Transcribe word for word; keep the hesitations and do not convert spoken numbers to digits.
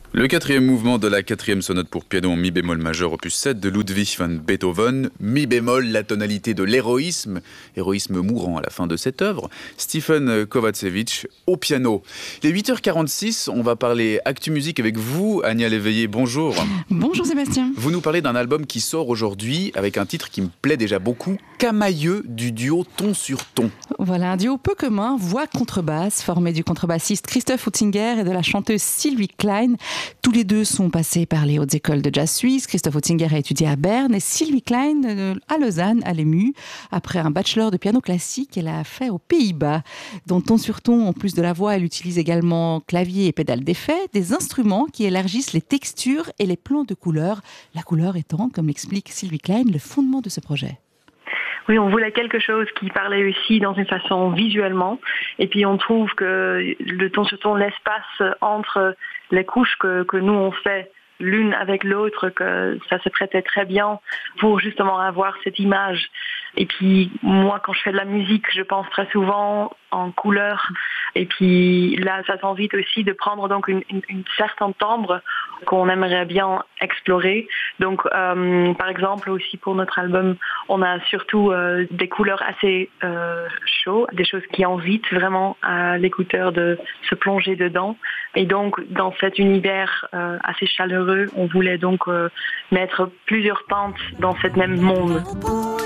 Le quatrième mouvement de la quatrième sonate pour piano en mi bémol majeur opus sept de Ludwig van Beethoven. Mi bémol, la tonalité de l'héroïsme, héroïsme mourant à la fin de cette œuvre. Stephen Kovacevic au piano. Il est huit heures quarante-six, on va parler actu musique avec vous, Ania Léveillé, bonjour. Bonjour Sébastien. Vous nous parlez d'un album qui sort aujourd'hui avec un titre qui me plaît déjà beaucoup, Camailleux du duo Ton sur Ton. Voilà, un duo peu commun, voix-contrebasse, formé du contrebassiste Christoph Oettinger et de la chanteuse Sylvie Klein. Tous les deux sont passés par les hautes écoles de jazz suisse. Christoph Oettinger a étudié à Berne et Sylvie Klein à Lausanne, à l'E M U. Après un bachelor de piano classique, elle a fait aux Pays-Bas. Dans Ton sur Ton, en plus de la voix, elle utilise également clavier et pédale d'effet, des instruments qui élargissent les textures et les plans de couleurs. La couleur étant, comme l'explique Sylvie Klein, le fondement de ce projet. Oui, on voulait quelque chose qui parlait aussi dans une façon visuellement. Et puis on trouve que le ton sur ton, l'espace entre les couches que, que nous on fait l'une avec l'autre, que ça se prêtait très bien pour justement avoir cette image. Et puis moi, quand je fais de la musique, je pense très souvent en couleur. Et puis là, ça s'invite aussi de prendre donc une, une, une certaine timbre qu'on aimerait bien explorer. Donc, euh, par exemple, aussi pour notre album, on a surtout euh, des couleurs assez euh, chaudes, des choses qui invitent vraiment à l'écouteur de se plonger dedans. Et donc, dans cet univers euh, assez chaleureux, on voulait donc euh, mettre plusieurs teintes dans cette même monde.